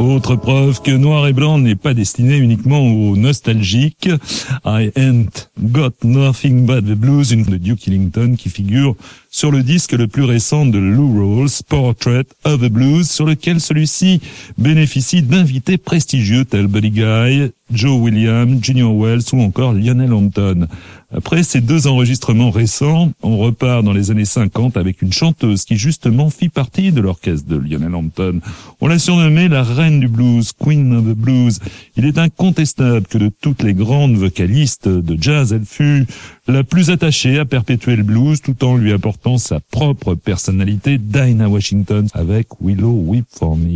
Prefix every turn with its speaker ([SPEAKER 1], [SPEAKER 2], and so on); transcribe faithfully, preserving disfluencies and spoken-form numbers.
[SPEAKER 1] Autre preuve que Noir et Blanc n'est pas destiné uniquement aux nostalgiques. I ain't got nothing but the blues de Duke Ellington qui figure sur le disque le plus récent de Lou Rawls, Portrait of the Blues, sur lequel celui-ci bénéficie d'invités prestigieux tels Buddy Guy, Joe Williams, Junior Wells ou encore Lionel Hampton. Après ces deux enregistrements récents, on repart dans les années cinquante avec une chanteuse qui justement fit partie de l'orchestre de Lionel Hampton. On l'a surnommée la reine du blues, Queen of the Blues. Il est incontestable que de toutes les grandes vocalistes de jazz, elle fut la plus attachée à perpétuer le blues tout en lui apportant sa propre personnalité, Dinah Washington avec Willow Weep for Me.